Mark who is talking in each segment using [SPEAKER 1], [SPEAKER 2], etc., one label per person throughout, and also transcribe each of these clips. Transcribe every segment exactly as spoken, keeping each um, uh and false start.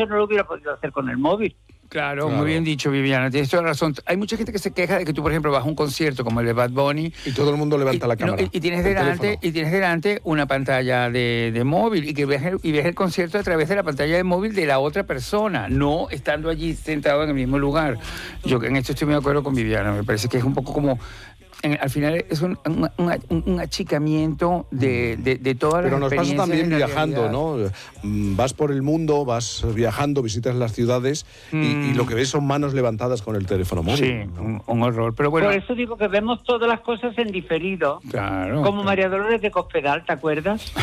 [SPEAKER 1] hecho no lo hubiera podido hacer con el móvil.
[SPEAKER 2] Claro,
[SPEAKER 3] Claro.
[SPEAKER 2] muy bien dicho, Viviana, tienes toda la razón. Hay mucha gente que se queja de que tú, por ejemplo, vas a un concierto como el de Bad Bunny
[SPEAKER 3] Y todo el mundo levanta
[SPEAKER 2] y,
[SPEAKER 3] la
[SPEAKER 2] no,
[SPEAKER 3] cámara.
[SPEAKER 2] y- y tienes
[SPEAKER 3] el
[SPEAKER 2] delante
[SPEAKER 3] teléfono.
[SPEAKER 2] y tienes delante una pantalla de, de móvil y que ves el, y ves el concierto a través de la pantalla de móvil de la otra persona, no estando allí sentado en el mismo lugar. Yo en esto estoy muy de acuerdo con Viviana, me parece que es un poco como... En, al final es un, un, un, un achicamiento de, de, de todas
[SPEAKER 3] Pero
[SPEAKER 2] las
[SPEAKER 3] nos pasa
[SPEAKER 2] experiencias
[SPEAKER 3] también
[SPEAKER 2] de la
[SPEAKER 3] viajando,
[SPEAKER 2] realidad.
[SPEAKER 3] ¿no? Mm, Vas por el mundo, vas viajando, visitas las ciudades y,
[SPEAKER 2] Mm.
[SPEAKER 3] y lo que ves son manos levantadas con el teléfono móvil.
[SPEAKER 2] Sí, un, un horror. Pero bueno,
[SPEAKER 1] Por eso digo que vemos todas las cosas en diferido.
[SPEAKER 2] claro.
[SPEAKER 1] Como María Dolores de Cospedal, ¿te acuerdas?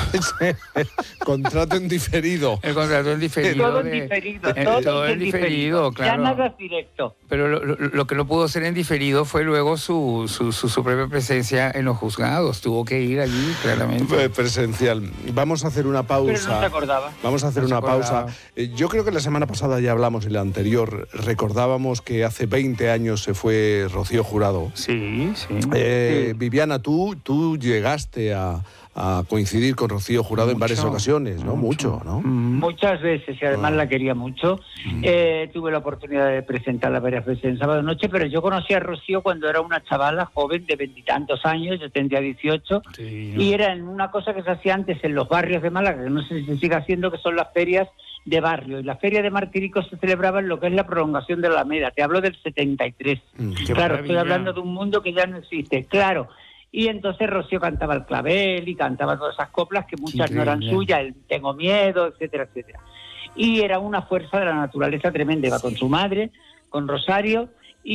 [SPEAKER 3] Contrato en diferido.
[SPEAKER 2] El contrato en diferido.
[SPEAKER 1] Todo en
[SPEAKER 2] de-
[SPEAKER 1] diferido,
[SPEAKER 2] eh,
[SPEAKER 1] todo,
[SPEAKER 2] todo
[SPEAKER 1] en
[SPEAKER 2] en
[SPEAKER 1] diferido.
[SPEAKER 2] diferido, claro.
[SPEAKER 1] Ya nada es directo.
[SPEAKER 2] Pero lo, lo- lo que no pudo ser en diferido fue luego su, su, su, su propia presencia en los juzgados. Tuvo que ir allí, claramente.
[SPEAKER 3] Eh, Presencial. Vamos a hacer una pausa.
[SPEAKER 1] Pero no se acordaba.
[SPEAKER 3] Vamos a hacer
[SPEAKER 2] No se
[SPEAKER 3] una
[SPEAKER 2] acordaba.
[SPEAKER 3] pausa. Eh, Yo creo que la semana pasada ya hablamos y la anterior recordábamos que hace veinte años se fue Rocío Jurado.
[SPEAKER 2] Sí, sí.
[SPEAKER 3] Eh,
[SPEAKER 1] Sí.
[SPEAKER 3] Viviana, tú, tú llegaste a, a coincidir con Rocío Jurado en varias
[SPEAKER 2] Mucho,
[SPEAKER 3] ocasiones, ¿no? Mucho, ¿no?
[SPEAKER 2] Mm.
[SPEAKER 1] Muchas veces, y además
[SPEAKER 3] Ah.
[SPEAKER 1] la quería mucho. Eh, tuve la oportunidad de presentarla varias veces en Sábado Noche, pero yo conocí a Rocío cuando era una chavala joven de veintitantos años, yo tendría dieciocho,
[SPEAKER 2] Sí, ¿no?
[SPEAKER 1] y era en una cosa que se hacía antes en los barrios de Málaga, que no sé si se sigue haciendo, que son las ferias de barrio. Y la feria de Martirico se celebraba en lo que es la prolongación de la Alameda. Te hablo del setenta y tres.
[SPEAKER 3] Mm.
[SPEAKER 2] Qué
[SPEAKER 1] Claro,
[SPEAKER 2] maravilla.
[SPEAKER 1] estoy hablando de un mundo que ya no existe, claro. Y entonces Rocío cantaba el clavel y cantaba todas esas coplas que muchas no eran
[SPEAKER 2] Increíble.
[SPEAKER 1] suyas, el Tengo miedo, etcétera, etcétera. Y era una fuerza de la naturaleza tremenda. Iba con su madre, con Rosario,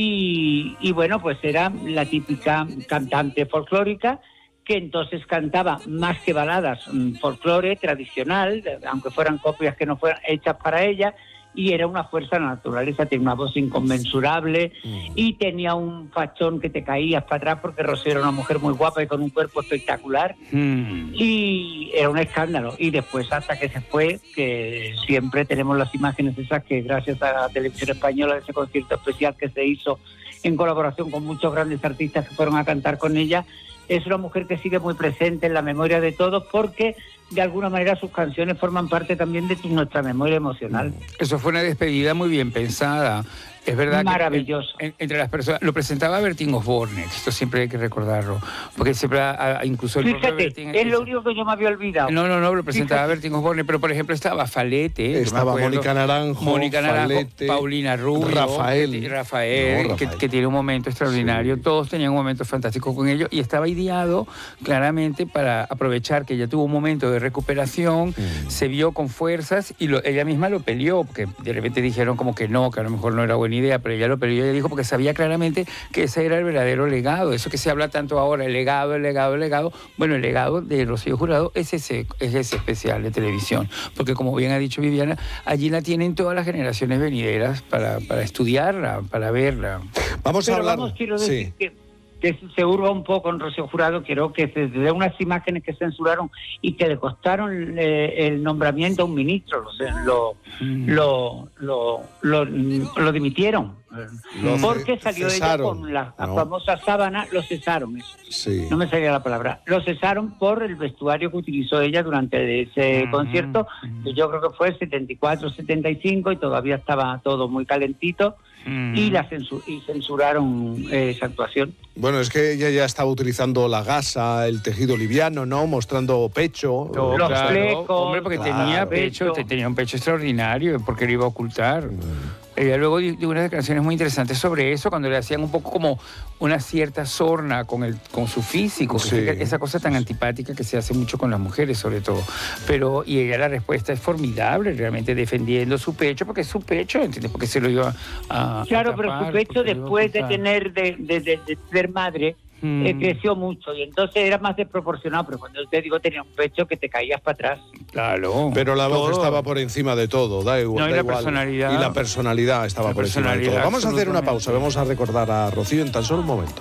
[SPEAKER 1] y, y bueno, pues era la típica cantante folclórica que entonces cantaba más que baladas, mm, folclore tradicional, de- aunque fueran copias que no fueran hechas para ella, y era una fuerza de la naturaleza, tenía una voz inconmensurable y tenía un fachón que te caías para atrás porque Rocío era una mujer muy guapa y con un cuerpo espectacular
[SPEAKER 2] Mm.
[SPEAKER 1] y era un escándalo. Y después hasta que se fue, que siempre tenemos las imágenes esas que gracias a la televisión española, de ese concierto especial que se hizo en colaboración con muchos grandes artistas que fueron a cantar con ella, es una mujer que sigue muy presente en la memoria de todos porque de alguna manera sus canciones forman parte también de nuestra memoria emocional.
[SPEAKER 2] Eso fue una despedida muy bien pensada. Es verdad
[SPEAKER 1] Maravilloso.
[SPEAKER 2] que en- entre las personas lo presentaba Bertín Osborne, esto siempre hay que recordarlo, porque siempre ha- ha- incluso el propio
[SPEAKER 1] Fíjate,
[SPEAKER 2] Bertín-
[SPEAKER 1] es lo único que yo me había olvidado.
[SPEAKER 2] No, no, no, lo presentaba
[SPEAKER 1] Fíjate.
[SPEAKER 2] Bertín Osborne, pero por ejemplo estaba Falete, yo me
[SPEAKER 3] Estaba
[SPEAKER 2] acuerdo,
[SPEAKER 3] Mónica Naranjo,
[SPEAKER 2] Mónica Naranjo,
[SPEAKER 3] Falete,
[SPEAKER 2] Paulina Rubio,
[SPEAKER 3] Rafael.
[SPEAKER 2] que- Rafael,
[SPEAKER 3] No,
[SPEAKER 2] que,
[SPEAKER 3] Rafael.
[SPEAKER 2] que tiene un momento extraordinario,
[SPEAKER 3] Sí.
[SPEAKER 2] todos tenían un momento fantástico con ellos y estaba ideado claramente para aprovechar que ella tuvo un momento de recuperación,
[SPEAKER 3] Mm.
[SPEAKER 2] se vio con fuerzas y lo- ella misma lo peleó, porque de repente dijeron como que no, que a lo mejor no era buena idea, pero ella lo peleó y ella dijo porque sabía claramente que ese era el verdadero legado, eso que se habla tanto ahora, el legado, el legado, el legado. Bueno, el legado de Rocío Jurado es ese, es ese especial de televisión, porque como bien ha dicho Viviana, allí la tienen todas las generaciones venideras para, para estudiarla, para verla.
[SPEAKER 3] Vamos a
[SPEAKER 1] Pero
[SPEAKER 3] hablar.
[SPEAKER 1] vamos, quiero decir
[SPEAKER 3] Sí.
[SPEAKER 1] que, que se hurga un poco en Rocío Jurado, quiero que se de unas imágenes que censuraron y que le costaron eh, el nombramiento a un ministro, lo, sé, lo,
[SPEAKER 2] Mm.
[SPEAKER 1] lo, lo, lo, lo dimitieron.
[SPEAKER 3] Lo
[SPEAKER 1] Porque
[SPEAKER 3] ce-
[SPEAKER 1] salió
[SPEAKER 3] cesaron,
[SPEAKER 1] ella con la, la
[SPEAKER 3] ¿no?
[SPEAKER 1] famosa sábana, lo cesaron, eso.
[SPEAKER 3] Sí.
[SPEAKER 1] No me salía la palabra. Lo cesaron por el vestuario que utilizó ella durante ese
[SPEAKER 2] Ujú,
[SPEAKER 1] concierto,
[SPEAKER 2] ujú.
[SPEAKER 1] que yo creo que fue setenta y cuatro, setenta y cinco y todavía estaba todo muy calentito.
[SPEAKER 2] Mm.
[SPEAKER 1] Y, la censu- y censuraron eh, esa actuación.
[SPEAKER 3] Bueno, es que ella ya estaba utilizando la gasa, el tejido liviano, ¿no? Mostrando pecho.
[SPEAKER 2] No,
[SPEAKER 1] Los
[SPEAKER 2] claro,
[SPEAKER 1] flecos,
[SPEAKER 2] hombre, porque
[SPEAKER 3] claro.
[SPEAKER 2] tenía pecho,
[SPEAKER 1] pecho.
[SPEAKER 2] te- tenía un pecho extraordinario, porque lo iba a ocultar. Ella luego dio dio unas declaraciones muy interesantes sobre eso, cuando le hacían un poco como una cierta sorna con el con su físico, que
[SPEAKER 3] Sí.
[SPEAKER 2] es esa cosa tan antipática que se hace mucho con las mujeres, sobre todo. Pero, y ella la respuesta es formidable, realmente defendiendo su pecho, porque es su pecho, ¿entiendes? Porque se lo iba a. a
[SPEAKER 1] Claro, pero
[SPEAKER 2] tapar,
[SPEAKER 1] su pecho
[SPEAKER 2] porque lo iba a
[SPEAKER 1] después de
[SPEAKER 2] ocultar.
[SPEAKER 1] tener, de, de, de- de ser madre,
[SPEAKER 2] Mm.
[SPEAKER 1] eh, creció mucho y entonces era más desproporcionado, pero cuando te digo tenía un pecho que te caías para atrás.
[SPEAKER 2] Claro.
[SPEAKER 3] Pero la voz
[SPEAKER 2] todo.
[SPEAKER 3] estaba por encima de todo, da igual.
[SPEAKER 2] No, y
[SPEAKER 3] da
[SPEAKER 2] la
[SPEAKER 3] igual.
[SPEAKER 2] personalidad.
[SPEAKER 3] Y la personalidad estaba
[SPEAKER 2] La
[SPEAKER 3] por encima de todo.
[SPEAKER 2] personalidad,
[SPEAKER 3] Vamos a hacer una pausa,
[SPEAKER 2] absolutamente.
[SPEAKER 3] vamos a recordar a Rocío en tan solo un momento.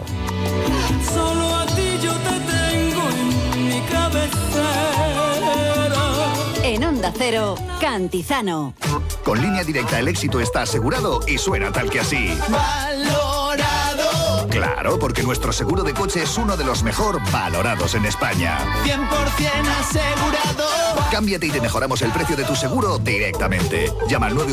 [SPEAKER 4] Solo a ti yo te tengo en mi cabecera.
[SPEAKER 5] En Onda Cero, Cantizano.
[SPEAKER 6] Con Línea Directa el éxito está asegurado y suena tal que así.
[SPEAKER 4] Valorado.
[SPEAKER 6] Claro, porque nuestro seguro de coche es uno de los mejor valorados en España.
[SPEAKER 4] cien por ciento asegurado.
[SPEAKER 6] Cámbiate y te mejoramos el precio de tu seguro directamente. Llama al nueve